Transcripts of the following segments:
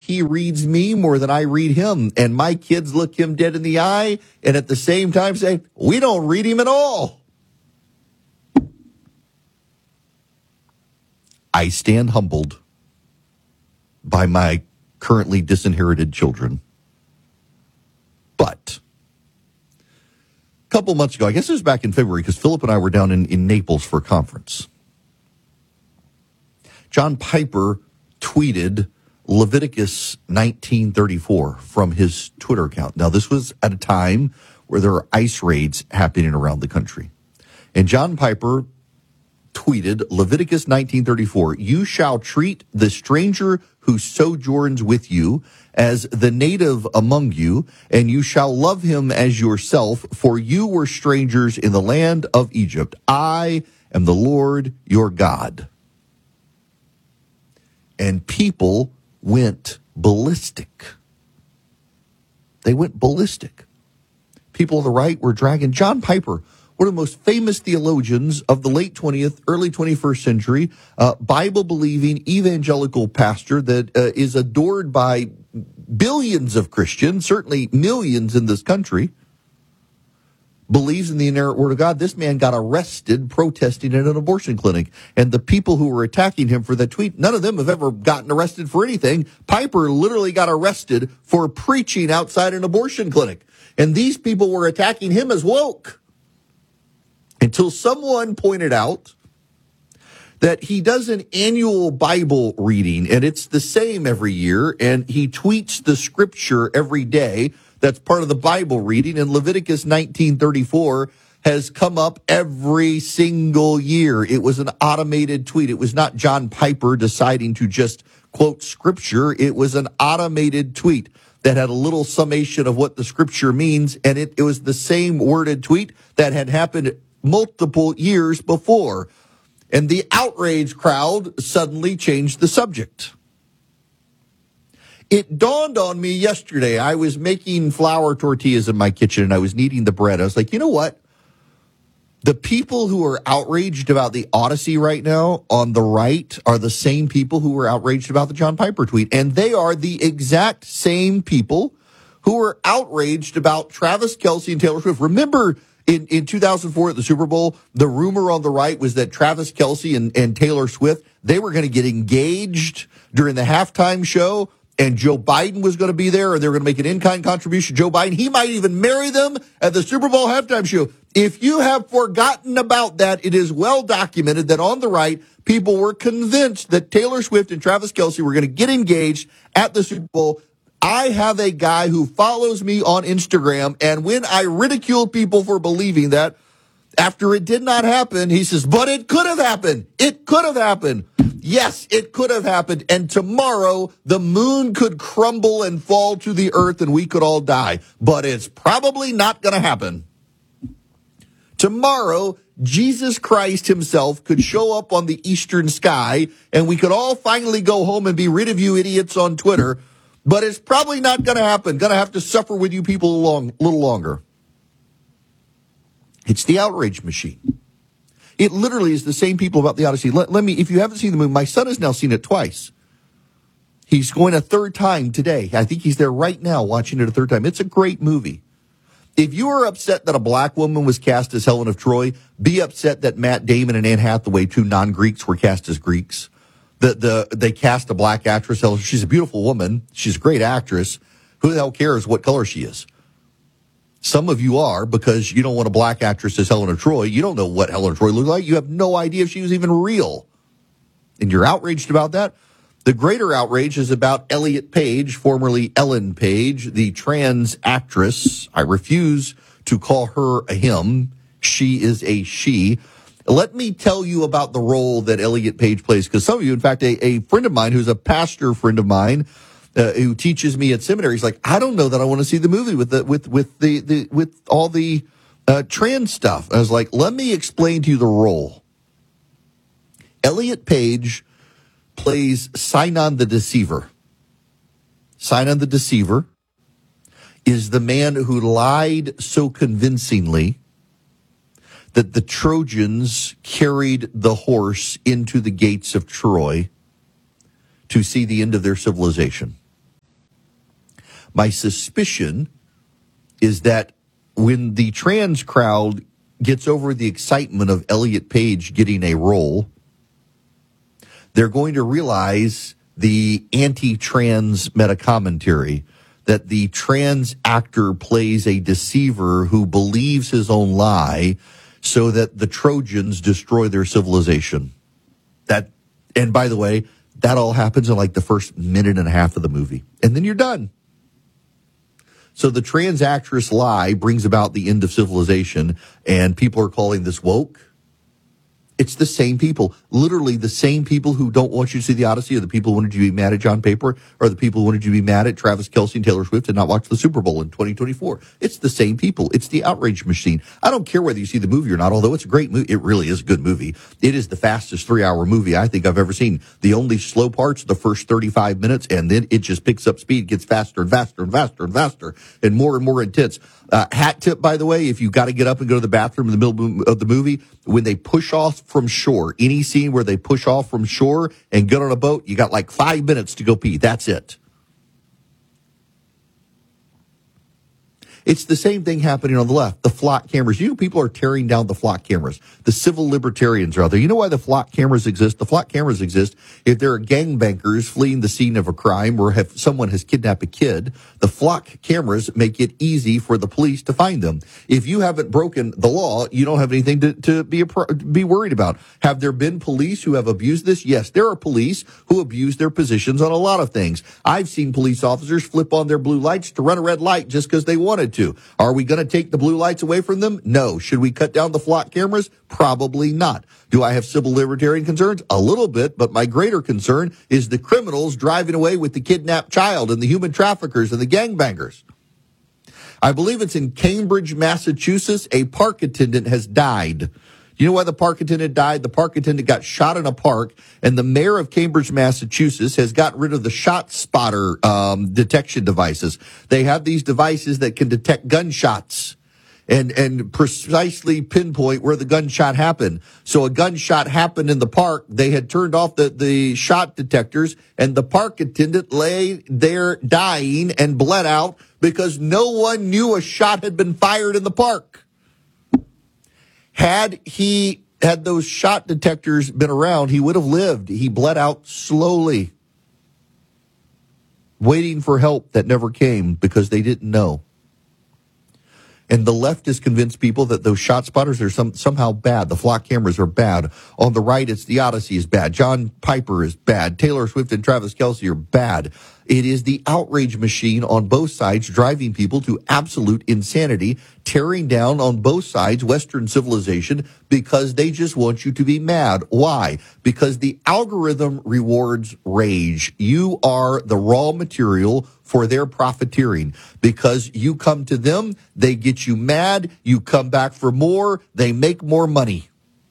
he reads me more than I read him. And my kids look him dead in the eye and at the same time say, we don't read him at all. I stand humbled by my currently disinherited children. But a couple months ago, I guess it was back in February, because Philip and I were down in Naples for a conference. John Piper tweeted Leviticus 19:34 from his Twitter account. Now, this was at a time where there were ICE raids happening around the country. And John Piper tweeted Leviticus 19:34, you shall treat the stranger who sojourns with you as the native among you, and you shall love him as yourself, for you were strangers in the land of Egypt. I am the Lord your God. And people went ballistic. They went ballistic. People on the right were dragging John Piper, one of the most famous theologians of the late 20th, early 21st century, Bible-believing evangelical pastor that is adored by billions of Christians, certainly millions in this country, believes in the inerrant word of God. This man got arrested protesting at an abortion clinic. And the people who were attacking him for that tweet, none of them have ever gotten arrested for anything. Piper literally got arrested for preaching outside an abortion clinic. And these people were attacking him as woke. Until someone pointed out that he does an annual Bible reading, and it's the same every year, and he tweets the scripture every day. That's part of the Bible reading, and Leviticus 19:34 has come up every single year. It was an automated tweet. It was not John Piper deciding to just quote scripture. It was an automated tweet that had a little summation of what the scripture means, and it was the same worded tweet that had happened multiple years before. And the outrage crowd suddenly changed the subject. It dawned on me yesterday. I was making flour tortillas in my kitchen and I was kneading the bread. I was like, you know what? The people who are outraged about the Odyssey right now on the right are the same people who were outraged about the John Piper tweet. And they are the exact same people who were outraged about Travis Kelce and Taylor Swift. Remember in 2004 at the Super Bowl, the rumor on the right was that Travis Kelce and Taylor Swift, they were going to get engaged during the halftime show. And Joe Biden was going to be there, or they were going to make an in-kind contribution. Joe Biden, he might even marry them at the Super Bowl halftime show. If you have forgotten about that, it is well documented that on the right, people were convinced that Taylor Swift and Travis Kelce were going to get engaged at the Super Bowl. I have a guy who follows me on Instagram, and when I ridicule people for believing that, after it did not happen, he says, but it could have happened. It could have happened. Yes, it could have happened. And tomorrow, the moon could crumble and fall to the earth and we could all die. But it's probably not going to happen. Tomorrow, Jesus Christ himself could show up on the eastern sky and we could all finally go home and be rid of you idiots on Twitter. But it's probably not going to happen. Going to have to suffer with you people a little longer. It's the outrage machine. It literally is the same people about the Odyssey. Let me, if you haven't seen the movie, my son has now seen it twice. He's going a third time today. I think he's there right now watching it a third time. It's a great movie. If you are upset that a black woman was cast as Helen of Troy, be upset that Matt Damon and Anne Hathaway, two non-Greeks, were cast as Greeks. They cast a black actress. She's a beautiful woman. She's a great actress. Who the hell cares what color she is? Some of you are, because you don't want a black actress as Helen of Troy. You don't know what Helen of Troy looked like. You have no idea if she was even real. And you're outraged about that. The greater outrage is about Elliot Page, formerly Ellen Page, the trans actress. I refuse to call her a him. She is a she. Let me tell you about the role that Elliot Page plays, because some of you, in fact, a friend of mine who's a pastor friend of mine, who teaches me at seminary, he's like, I don't know that I want to see the movie with all the trans stuff. I was like, let me explain to you the role. Elliot Page plays Sinon the Deceiver. Sinon the Deceiver is the man who lied so convincingly that the Trojans carried the horse into the gates of Troy to see the end of their civilization. My suspicion is that when the trans crowd gets over the excitement of Elliot Page getting a role, they're going to realize the anti-trans meta-commentary, that the trans actor plays a deceiver who believes his own lie so that the Trojans destroy their civilization. And by the way, that all happens in like the first minute and a half of the movie. And then you're done. So the trans actress lie brings about the end of civilization, and people are calling this woke. It's the same people, literally the same people who don't want you to see the Odyssey, or the people who wanted you to be mad at John Paper, or the people who wanted you to be mad at Travis Kelce and Taylor Swift and not watch the Super Bowl in 2024. It's the same people. It's the outrage machine. I don't care whether you see the movie or not, although it's a great movie. It really is a good movie. It is the fastest 3-hour movie I think I've ever seen. The only slow parts are the first 35 minutes, and then it just picks up speed, gets faster and faster and faster and faster, and more intense. Hat tip, by the way, if you got to get up and go to the bathroom in the middle of the movie, when they push off from shore, any scene where they push off from shore and get on a boat, you got like 5 minutes to go pee. That's it. It's the same thing happening on the left. The flock cameras. You know, people are tearing down the flock cameras. The civil libertarians are out there. You know why the flock cameras exist? The flock cameras exist if there are gangbankers fleeing the scene of a crime, or if someone has kidnapped a kid. The flock cameras make it easy for the police to find them. If you haven't broken the law, you don't have anything to be worried about. Have there been police who have abused this? Yes, there are police who abuse their positions on a lot of things. I've seen police officers flip on their blue lights to run a red light just because they wanted to. Are we going to take the blue lights away from them? No. Should we cut down the flock cameras? Probably not. Do I have civil libertarian concerns? A little bit, but my greater concern is the criminals driving away with the kidnapped child and the human traffickers and the gangbangers. I believe it's in Cambridge, Massachusetts. A park attendant has died. You know why the park attendant died? The park attendant got shot in a park, and the mayor of Cambridge, Massachusetts has gotten rid of the shot spotter detection devices. They have these devices that can detect gunshots and precisely pinpoint where the gunshot happened. So a gunshot happened in the park. They had turned off the shot detectors, and the park attendant lay there dying and bled out because no one knew a shot had been fired in the park. Had those shot detectors been around, he would have lived. He bled out slowly, waiting for help that never came because they didn't know. And the left has convinced people that those shot spotters are somehow bad. The flock cameras are bad. On the right, it's the Odyssey is bad. John Piper is bad. Taylor Swift and Travis Kelce are bad. It is the outrage machine on both sides driving people to absolute insanity, tearing down on both sides Western civilization because they just want you to be mad. Why? Because the algorithm rewards rage. You are the raw material for their profiteering. Because you come to them, they get you mad, you come back for more, they make more money.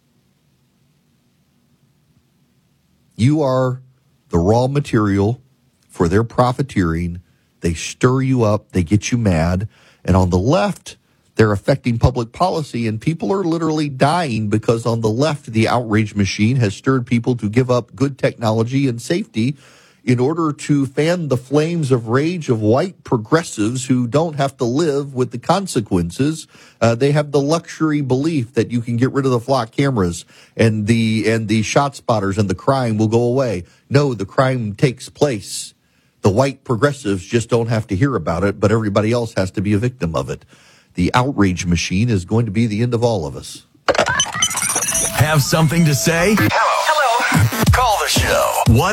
You are the raw material for their profiteering. They stir you up, they get you mad. And on the left, they're affecting public policy, and people are literally dying because on the left, the outrage machine has stirred people to give up good technology and safety in order to fan the flames of rage of white progressives who don't have to live with the consequences. They have the luxury belief that you can get rid of the flock cameras and the shot spotters and the crime will go away. No, the crime takes place. The white progressives just don't have to hear about it, but everybody else has to be a victim of it. The outrage machine is going to be the end of all of us. Have something to say? Hello. Call the show.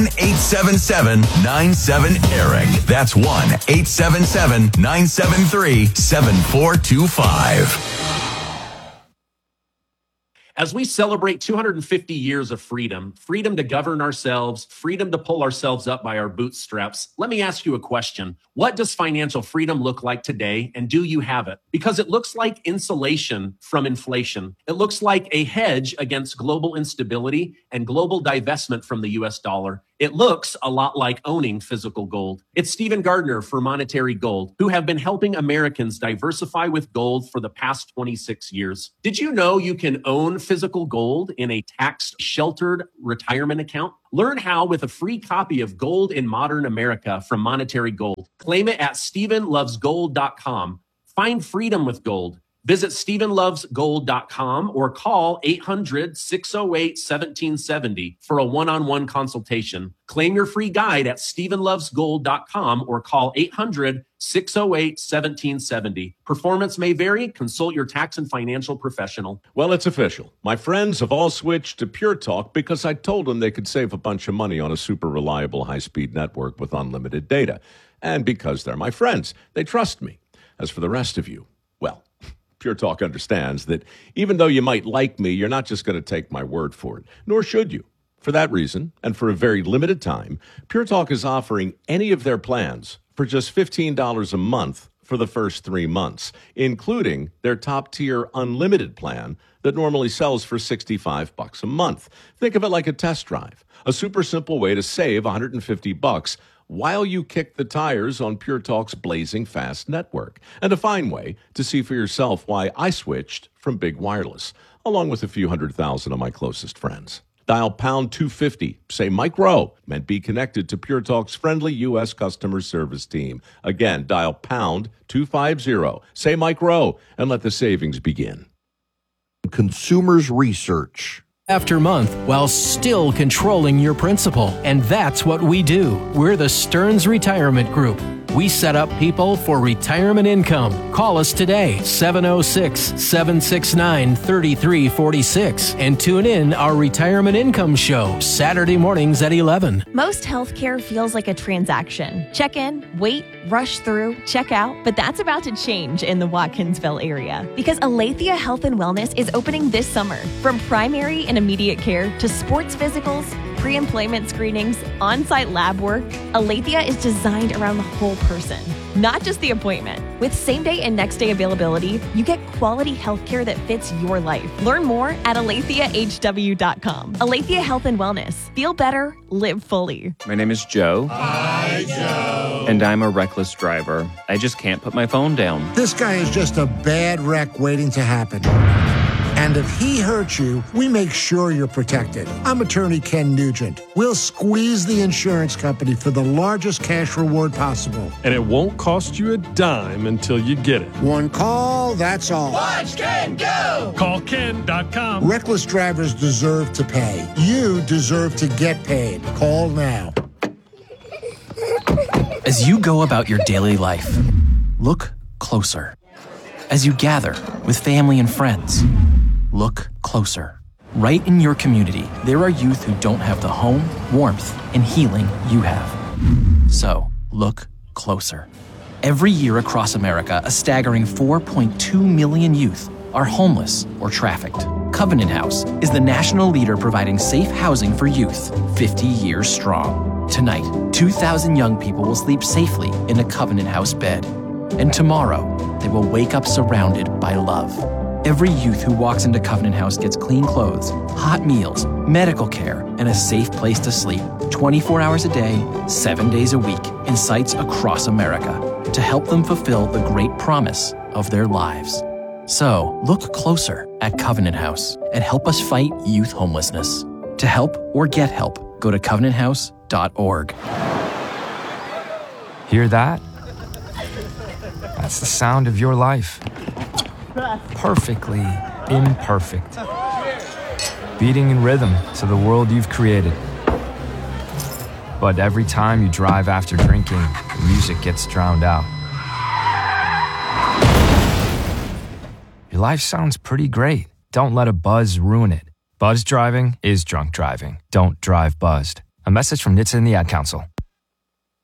1-877-97-ERIC. That's 1-877-973-7425. As we celebrate 250 years of freedom to govern ourselves, freedom to pull ourselves up by our bootstraps, let me ask you a question. What does financial freedom look like today, and do you have it? Because it looks like insulation from inflation. It looks like a hedge against global instability and global divestment from the US dollar. It looks a lot like owning physical gold. It's Stephen Gardner for Monetary Gold, who have been helping Americans diversify with gold for the past 26 years. Did you know you can own physical gold in a tax-sheltered retirement account? Learn how with a free copy of Gold in Modern America from Monetary Gold. Claim it at StephenLovesGold.com. Find freedom with gold. Visit StephenLovesGold.com or call 800-608-1770 for a one-on-one consultation. Claim your free guide at StephenLovesGold.com or call 800-608-1770. Performance may vary. Consult your tax and financial professional. Well, it's official. My friends have all switched to Pure Talk because I told them they could save a bunch of money on a super reliable high-speed network with unlimited data. And because they're my friends, they trust me. As for the rest of you, well, Pure Talk understands that even though you might like me, you're not just going to take my word for it, nor should you. For that reason, and for a very limited time, Pure Talk is offering any of their plans for just $15 a month for the first 3 months, including their top-tier unlimited plan that normally sells for $65 a month. Think of it like a test drive, a super simple way to save $150 while you kick the tires on Pure Talk's blazing fast network, and a fine way to see for yourself why I switched from Big Wireless, along with a few 100,000 of my closest friends. Dial pound 250, say Mike Rowe, and be connected to Pure Talk's friendly U.S. customer service team. Again, dial pound 250, say Mike Rowe, and let the savings begin. Consumers Research. After month while still controlling your principal. And that's what we do. We're the Stearns Retirement Group. We set up people for retirement income. Call us today, 706-769-3346, and tune in our Retirement Income Show, Saturday mornings at 11. Most healthcare feels like a transaction. Check in, wait, rush through, check out, but that's about to change in the Watkinsville area because Aletheia Health and Wellness is opening this summer. From primary and immediate care to sports physicals, pre-employment screenings, on-site lab work, Aletheia is designed around the whole person, not just the appointment. With same-day and next-day availability, you get quality health care that fits your life. Learn more at AletheaHW.com. Aletheia Health and Wellness. Feel better, live fully. My name is Joe. Hi, Joe. And I'm a reckless driver. I just can't put my phone down. This guy is just a bad wreck waiting to happen. And if he hurts you, we make sure you're protected. I'm attorney Ken Nugent. We'll squeeze the insurance company for the largest cash reward possible. And it won't cost you a dime until you get it. One call, that's all. Watch Ken go! Call Ken.com. Reckless drivers deserve to pay. You deserve to get paid. Call now. As you go about your daily life, look closer. As you gather with family and friends, look closer. Right in your community, there are youth who don't have the home, warmth, and healing you have. So, look closer. Every year across America, a staggering 4.2 million youth are homeless or trafficked. Covenant House is the national leader providing safe housing for youth, 50 years strong. Tonight, 2,000 young people will sleep safely in a Covenant House bed. And tomorrow, they will wake up surrounded by love. Every youth who walks into Covenant House gets clean clothes, hot meals, medical care, and a safe place to sleep 24 hours a day, 7 days a week in sites across America to help them fulfill the great promise of their lives. So, look closer at Covenant House and help us fight youth homelessness. To help or get help, go to covenanthouse.org. Hear that? That's the sound of your life. Perfectly imperfect. Beating in rhythm to the world you've created. But every time you drive after drinking, the music gets drowned out. Your life sounds pretty great. Don't let a buzz ruin it. Buzz driving is drunk driving. Don't drive buzzed. A message from NHTSA and the Ad Council.